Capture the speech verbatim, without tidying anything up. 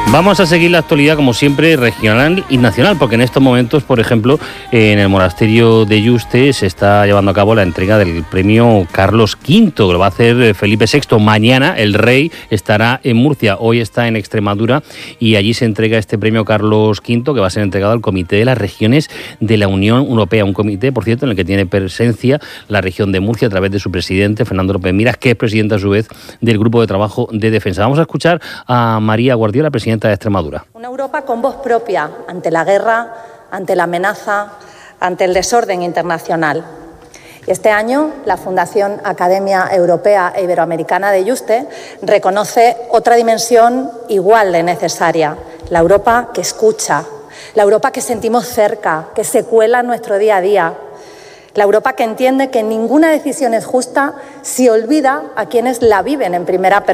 Vamos a seguir la actualidad, como siempre, regional y nacional, porque en estos momentos, por ejemplo, en el monasterio de Yuste se está llevando a cabo la entrega del premio Carlos quinto, que lo va a hacer Felipe sexto. Mañana el rey estará en Murcia, hoy está en Extremadura, y allí se entrega este premio Carlos quinto, que va a ser entregado al Comité de las Regiones de la Unión Europea, un comité, por cierto, en el que tiene presencia la región de Murcia a través de su presidente, Fernando López Miras, que es presidente a su vez del Grupo de Trabajo de Defensa. Vamos a escuchar a María Guardiola, presidenta de Extremadura. Una Europa con voz propia ante la guerra, ante la amenaza, ante el desorden internacional. Y este año la Fundación Academia Europea e Iberoamericana de Yuste reconoce otra dimensión igual de necesaria, la Europa que escucha, la Europa que sentimos cerca, que se cuela en nuestro día a día, la Europa que entiende que ninguna decisión es justa si olvida a quienes la viven en primera persona.